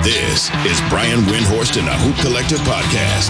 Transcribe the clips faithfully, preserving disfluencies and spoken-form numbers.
This is Brian Windhorst and the Hoop Collective podcast.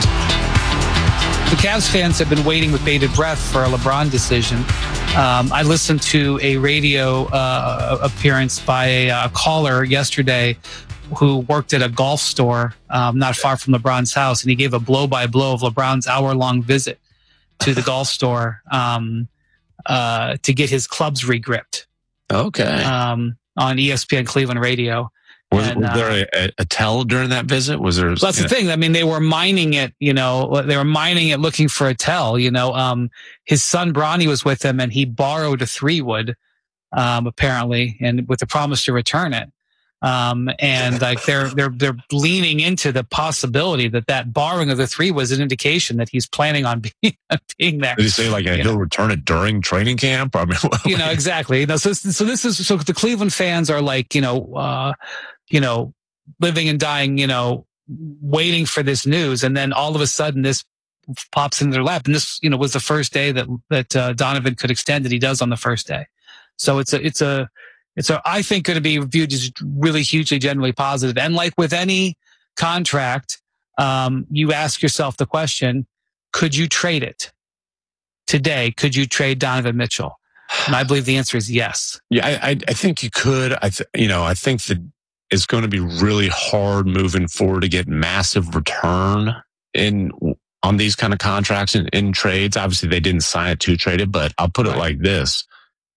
The Cavs fans have been waiting with bated breath for a LeBron decision. Um, I listened to a radio uh, appearance by a, a caller yesterday who worked at a golf store um, not far from LeBron's house, and he gave a blow-by-blow of LeBron's hour-long visit to the golf store um, uh, to get his clubs regripped. Okay. Um, on E S P N Cleveland Radio. Was, and, was uh, there a, a tell during that visit? Was there? That's the thing. I mean, they were mining it, you know, they were mining it looking for a tell, you know. Um, his son Bronny was with him and he borrowed a three wood, um, apparently, and with the promise to return it. Um, and like they're, they're, they're leaning into the possibility that that borrowing of the three was an indication that he's planning on being, being there. Did he say like he'll know? return it during training camp? I mean, you know, exactly. You know, so, so this is, so the Cleveland fans are like, you know, uh, you know, living and dying, you know, waiting for this news. And then all of a sudden this pops in their lap. And this, you know, was the first day that, that, uh, Donovan could extend it. He does on the first day. So it's a, it's a, it's a, I think going to be viewed as really hugely generally positive. And like with any contract, um, you ask yourself the question, could you trade it today? Could you trade Donovan Mitchell? And I believe the answer is yes. Yeah, I, I, I think you could. I, th- you know, I think that it's going to be really hard moving forward to get massive return in on these kind of contracts and in, in trades. Obviously, they didn't sign it to trade it, but I'll put right. it like this: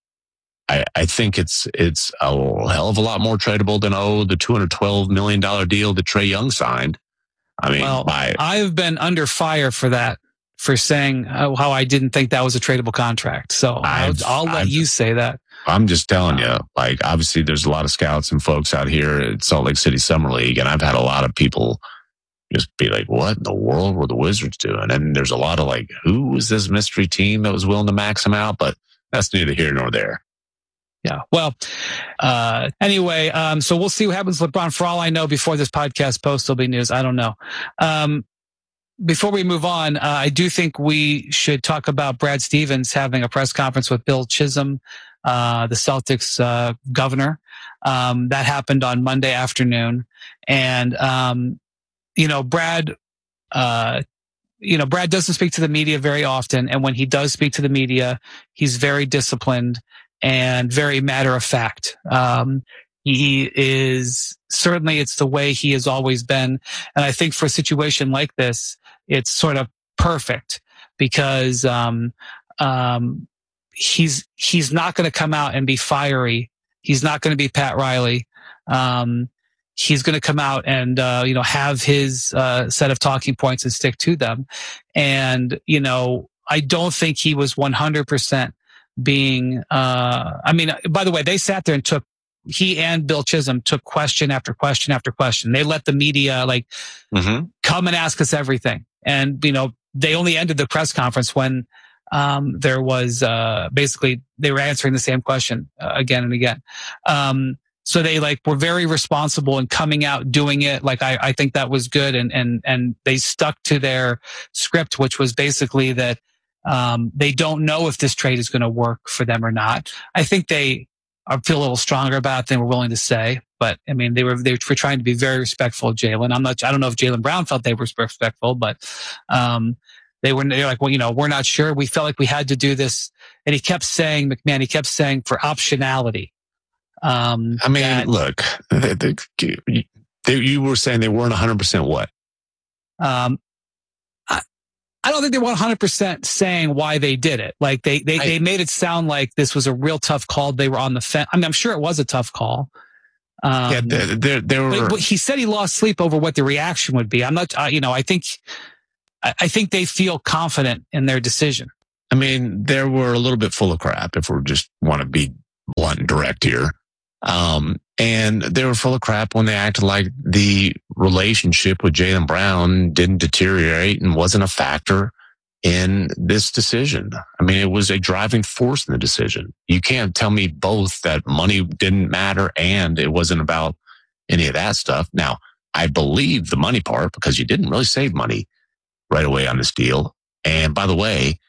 I, I think it's it's a hell of a lot more tradable than oh the two hundred twelve million dollars deal that Trae Young signed. I mean, well, by, I've been under fire for that, for saying how, how I didn't think that was a tradable contract. So I'll, I'll let I've, you say that. I'm just telling you, like, obviously there's a lot of scouts and folks out here at Salt Lake City Summer League, and I've had a lot of people just be like, what in the world were the Wizards doing? And there's a lot of like, who was this mystery team that was willing to max him out? But that's neither here nor there. Yeah. Well, uh, anyway, um, so we'll see what happens with LeBron. For all I know, before this podcast posts, there'll be news. I don't know. Um, Before we move on, uh, I do think we should talk about Brad Stevens having a press conference with Bill Chisholm, uh, the Celtics uh, governor. Um, that happened on Monday afternoon. And, um, you know, Brad, uh, you know, Brad doesn't speak to the media very often. And when he does speak to the media, he's very disciplined and very matter of fact. Um, He is certainly, it's the way he has always been. And I think for a situation like this, it's sort of perfect because, um, um, he's, he's not going to come out and be fiery. He's not going to be Pat Riley. Um, he's going to come out and, uh, you know, have his, uh, set of talking points and stick to them. And, you know, I don't think he was one hundred percent being, uh, I mean, by the way, they sat there and took, he and Bill Chisholm took question after question after question. They let the media like mm-hmm. come and ask us everything. And, you know, they only ended the press conference when, um, there was, uh, basically they were answering the same question uh, again and again. Um, so they like were very responsible in coming out, doing it. Like, I, I think that was good. And, and, and they stuck to their script, which was basically that, um, they don't know if this trade is going to work for them or not. I think they, I feel a little stronger about it than we're willing to say, but I mean, they were, they were trying to be very respectful of Jaylen. I'm not, I don't know if Jaylen Brown felt they were respectful, but, um, they were, they're like, well, you know, we're not sure. We felt like we had to do this. And he kept saying, McMahon, he kept saying for optionality. Um, I mean, that, look, they, they, they, you were saying they weren't one hundred percent what? Um, I don't think they were one hundred percent saying why they did it. Like they, they, I, they made it sound like this was a real tough call. They were on the fence. I mean, I'm sure it was a tough call. Um, yeah, there, there, there were. But, but he said he lost sleep over what the reaction would be. I'm not, uh, you know, I think, I, I think they feel confident in their decision. I mean, there were a little bit full of crap if we just want to be blunt and direct here. Um, and they were full of crap when they acted like the relationship with Jaylen Brown didn't deteriorate and wasn't a factor in this decision. I mean, it was a driving force in the decision. You can't tell me both that money didn't matter and it wasn't about any of that stuff. Now, I believe the money part because you didn't really save money right away on this deal. And by the way,